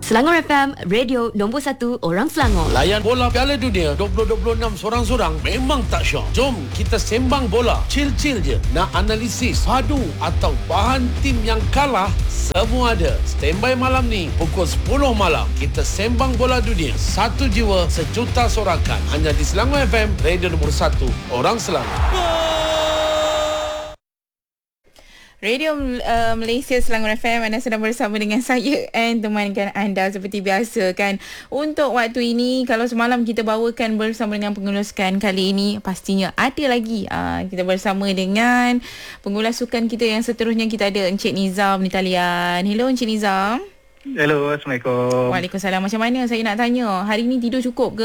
Selangor FM, radio nombor 1 orang Selangor. Layan bola Piala Dunia 2026 sorang-sorang memang tak syok. Jom kita sembang bola. Chill-chill je. Nak analisis, padu atau bahan tim yang kalah, semua ada. Standby malam ni pukul 10 malam. Kita sembang bola dunia. Satu jiwa, sejuta sorakan. Hanya di Selangor FM, radio nombor 1 orang Selangor. Radio Malaysia Selangor FM, anda sedang bersama dengan saya and temankan anda seperti biasa kan. Untuk waktu ini, kalau semalam kita bawakan bersama dengan pengulaskan, kali ini pastinya ada lagi. Kita bersama dengan pengulas sukan kita yang seterusnya. Kita ada Encik Nizam di talian. Hello Encik Nizam. Hello, Assalamualaikum. Waalaikumsalam. Macam mana, saya nak tanya, hari ni tidur cukup ke?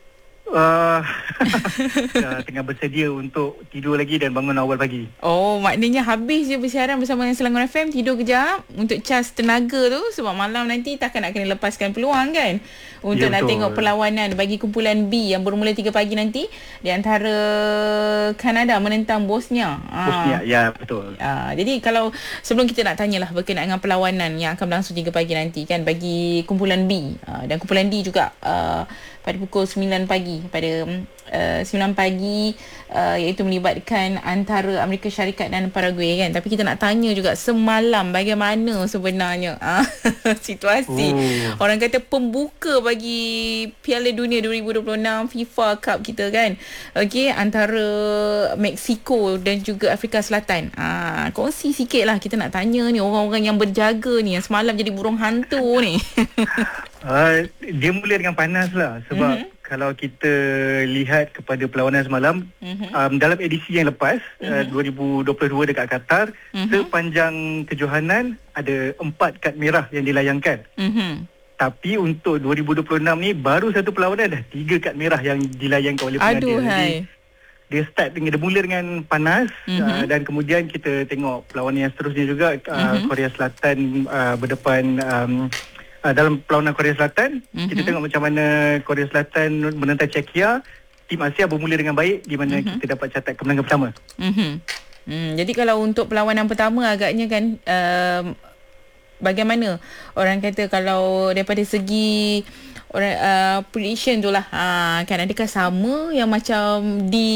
Tengah bersedia untuk tidur lagi dan bangun awal pagi. Oh, maknanya habis je bersiaran bersama dengan Selangor FM, tidur kejap untuk cas tenaga tu, sebab malam nanti takkan nak kena lepaskan peluang kan untuk nak tengok perlawanan bagi kumpulan B yang bermula 3 pagi nanti di antara Kanada menentang Bosnia. Bosnia, ya betul. Jadi kalau sebelum kita nak tanyalah berkenaan dengan perlawanan yang akan berlangsung 3 pagi nanti kan bagi kumpulan B dan kumpulan D juga pada pukul 9 pagi, pada 9 pagi, iaitu melibatkan antara Amerika Syarikat dan Paraguay kan. Tapi kita nak tanya juga semalam bagaimana sebenarnya situasi orang kata pembuka bagi Piala Dunia 2026 FIFA Cup kita kan. Okey, antara Mexico dan juga Afrika Selatan. Kongsi sikit lah, kita nak tanya ni orang-orang yang berjaga ni, yang semalam jadi burung hantu ni. Dia mula dengan panas lah. Sebab kalau kita lihat kepada perlawanan semalam, dalam edisi yang lepas 2022 dekat Qatar, sepanjang kejohanan ada 4 kad merah yang dilayangkan. Tapi untuk 2026 ni baru satu perlawanan dah 3 kad merah yang dilayangkan oleh pengadil. Jadi dia dia mula dengan panas, dan kemudian kita tengok perlawanan yang seterusnya juga. Korea Selatan berdepan dalam perlawanan Korea Selatan, kita tengok macam mana Korea Selatan menentang Czechia. Tim Asia bermula dengan baik, di mana kita dapat catat kemenangan pertama. Jadi kalau untuk perlawanan pertama agaknya kan, bagaimana orang kata kalau daripada segi prediction tu lah, kan adakah sama yang macam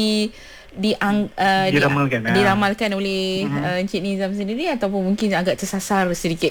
diramalkan oleh Encik Nizam sendiri, ataupun mungkin agak tersasar sedikit?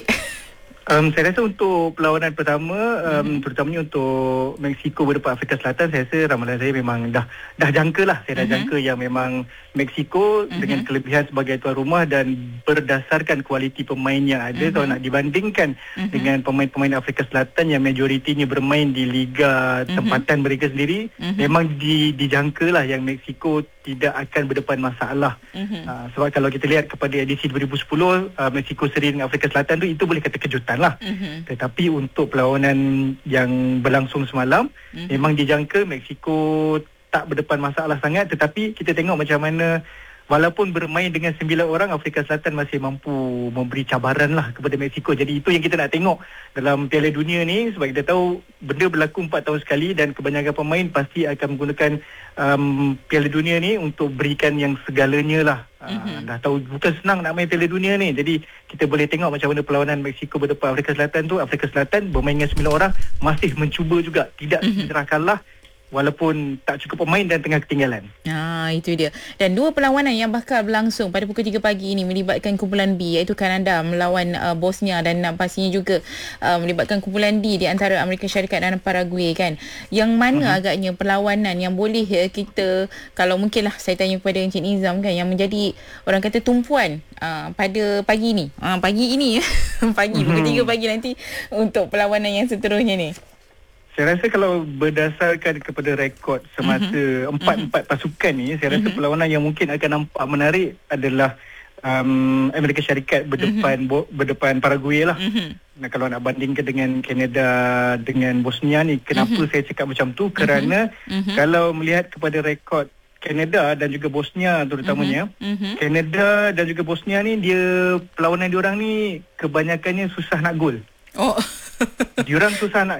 Saya rasa untuk perlawanan pertama, terutamanya untuk Mexico berdepan Afrika Selatan, saya rasa ramalan saya memang dah jangka lah. Saya dah jangka yang memang Mexico dengan kelebihan sebagai tuan rumah dan berdasarkan kualiti pemain yang ada, kalau nak dibandingkan dengan pemain-pemain Afrika Selatan yang majoritinya bermain di liga tempatan mereka sendiri, memang dijangka lah yang Mexico tidak akan berdepan masalah. Sebab kalau kita lihat kepada edisi 2010, Mexico seri dengan Afrika Selatan tu, itu boleh kata kejutan lah. Tetapi untuk perlawanan yang berlangsung semalam, memang dijangka Mexico tak berdepan masalah sangat. Tetapi kita tengok macam mana, walaupun bermain dengan 9 orang, Afrika Selatan masih mampu memberi cabaran lah kepada Mexico. Jadi itu yang kita nak tengok dalam Piala Dunia ni, sebab kita tahu benda berlaku 4 tahun sekali dan kebanyakan pemain pasti akan menggunakan Piala Dunia ni untuk berikan yang segalanya lah. Dah tahu bukan senang nak main Piala Dunia ni. Jadi kita boleh tengok macam mana perlawanan Mexico berdepan Afrika Selatan tu. Afrika Selatan bermain dengan 9 orang, masih mencuba juga, tidak menyerah kalah walaupun tak cukup pemain dan tengah ketinggalan. Itu dia. Dan 2 perlawanan yang bakal berlangsung pada pukul 3 pagi ini melibatkan kumpulan B, iaitu Kanada melawan Bosnia, dan pastinya juga melibatkan kumpulan D di antara Amerika Syarikat dan Paraguay kan. Yang mana agaknya perlawanan yang boleh kita, kalau mungkinlah saya tanya kepada Encik Nizam kan, yang menjadi orang kata tumpuan pada pagi ni. Pagi ini pukul 3 pagi nanti untuk perlawanan yang seterusnya ni. Saya rasa kalau berdasarkan kepada rekod semasa 4 pasukan ni, saya rasa perlawanan yang mungkin akan nampak menarik adalah Amerika Syarikat berdepan Paraguay lah. Nah, kalau nak bandingkan dengan Kanada dengan Bosnia ni, kenapa saya cakap macam tu? Kerana kalau melihat kepada rekod Kanada dan juga Bosnia terutamanya, Kanada dan juga Bosnia ni, dia perlawanan diorang ni kebanyakannya susah nak gol. Diorang susah nak,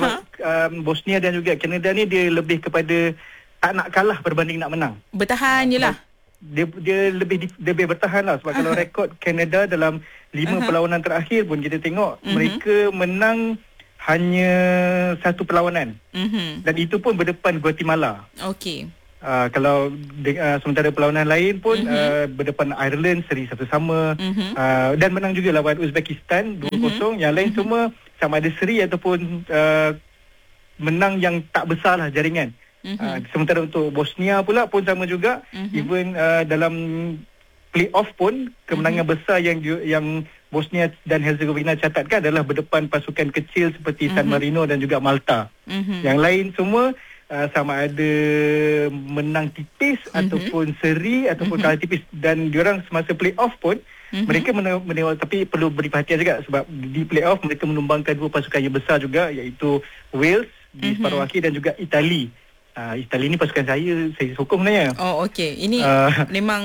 Bosnia dan juga Kanada ni dia lebih kepada tak nak kalah berbanding nak menang. Bertahan je lah. Dia lebih bertahan lah. Sebab kalau rekod Kanada dalam 5 perlawanan terakhir pun kita tengok mereka menang hanya satu perlawanan. Dan itu pun berdepan Guatemala. Okey. Kalau sementara perlawanan lain pun berdepan Ireland seri satu sama, dan menang juga lawan Uzbekistan 2-0. Yang lain semua sama ada seri ataupun menang yang tak besar lah jaringan. Sementara untuk Bosnia pula pun sama juga. Even dalam play-off pun kemenangan besar yang Bosnia dan Herzegovina catatkan adalah berdepan pasukan kecil seperti San Marino dan juga Malta. Yang lain semua sama ada menang tipis ataupun seri ataupun kalah tipis. Dan diorang semasa play-off pun mereka menewal, tapi perlu beri perhatian juga sebab di play-off mereka menumbangkan dua pasukan yang besar juga, iaitu Wales di separuh akhir dan juga Itali. Itali ni pasukan saya sokong sebenarnya. Oh, okey. Ini memang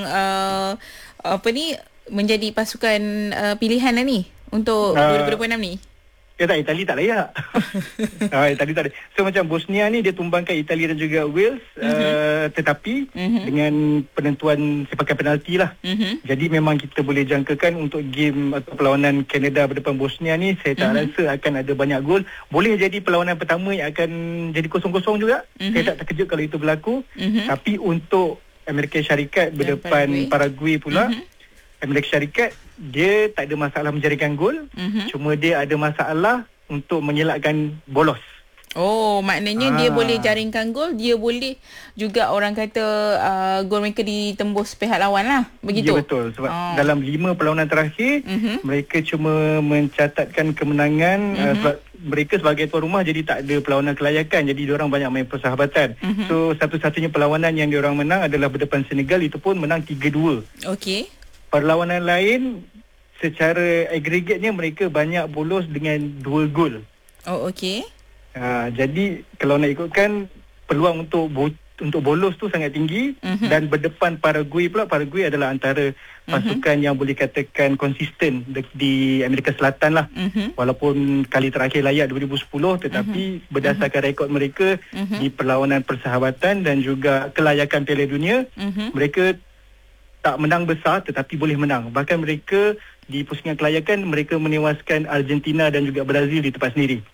menjadi pasukan pilihan lah ni untuk 2026 ni. Ya tak, Itali tak layak. Itali tak layak. So macam Bosnia ni dia tumbangkan Itali dan juga Wales, tetapi dengan penentuan sepakan penalti lah. Jadi memang kita boleh jangkakan untuk game atau perlawanan Canada berdepan Bosnia ni, saya tak rasa akan ada banyak gol. Boleh jadi perlawanan pertama yang akan jadi 0-0 juga. Saya tak terkejut kalau itu berlaku. Tapi untuk Amerika Syarikat berdepan Paraguay pula, Amerika Syarikat dia tak ada masalah menjaringkan gol, cuma dia ada masalah untuk mengelakkan bolos. Oh, maknanya dia boleh jaringkan gol, dia boleh juga orang kata gol mereka ditembus pihak lawan lah, begitu? Ya, betul. Sebab dalam 5 perlawanan terakhir mereka cuma mencatatkan kemenangan, sebab mereka sebagai tuan rumah jadi tak ada perlawanan kelayakan, jadi diorang banyak main persahabatan. So satu-satunya perlawanan yang diorang menang adalah berdepan Senegal, itu pun menang 3-2. Okey. Perlawanan lain secara agregatnya mereka banyak bolos dengan 2 gol. Oh, okey. Jadi kalau nak ikutkan, peluang untuk bolos tu sangat tinggi. Dan berdepan Paraguay pula, Paraguay adalah antara pasukan yang boleh katakan konsisten di Amerika Selatan lah. Walaupun kali terakhir layak 2010, tetapi berdasarkan rekod mereka di perlawanan persahabatan dan juga kelayakan Piala Dunia, mereka tak menang besar tetapi boleh menang. Bahkan mereka di pusingan kelayakan mereka menewaskan Argentina dan juga Brazil di tempat sendiri.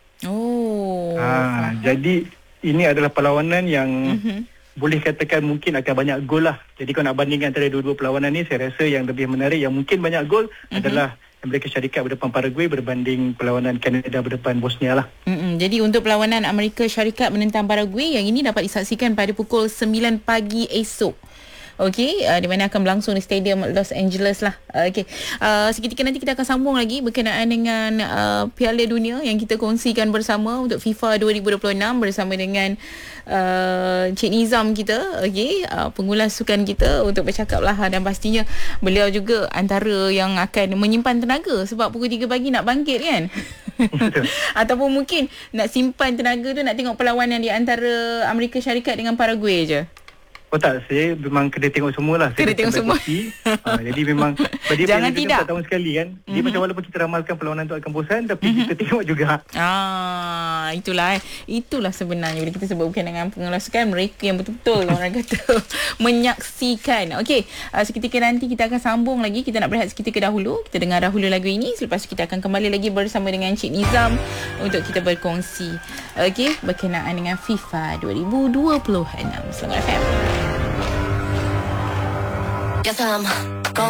Jadi ini adalah perlawanan yang boleh katakan mungkin akan banyak gol lah. Jadi kalau nak bandingkan antara dua-dua perlawanan ni, saya rasa yang lebih menarik yang mungkin banyak gol adalah Amerika Syarikat berdepan Paraguay berbanding perlawanan Canada berdepan Bosnia lah. Jadi untuk perlawanan Amerika Syarikat menentang Paraguay, yang ini dapat disaksikan pada pukul 9 pagi esok. Okey, di mana akan berlangsung di Stadium Los Angeles lah. Okey, seketika nanti kita akan sambung lagi berkenaan dengan Piala Dunia yang kita kongsikan bersama untuk FIFA 2026 bersama dengan Cik Nizam kita. Okey, pengulas sukan kita untuk bercakap lah, dan pastinya beliau juga antara yang akan menyimpan tenaga sebab pukul 3 pagi nak bangkit kan. Ataupun mungkin nak simpan tenaga tu nak tengok perlawanan di antara Amerika Syarikat dengan Paraguay je. Oh tak, saya memang kena tengok semualah. Kena tengok semua. Jadi memang dia jangan tidak 4 tahun sekali kan. Dia macam walaupun kita ramalkan perlawanan tu akan bosan, tapi kita tengok juga. Itulah sebenarnya bila kita sebut bukan dengan pengelasukan, mereka yang betul-betul orang kata menyaksikan. Okey, seketika nanti kita akan sambung lagi. Kita nak berehat seketika dahulu. Kita dengar dahulu lagu ini, selepas tu kita akan kembali lagi bersama dengan Cik Nizam untuk kita berkongsi berkenaan dengan FIFA 2026. Selamat FM. Yes,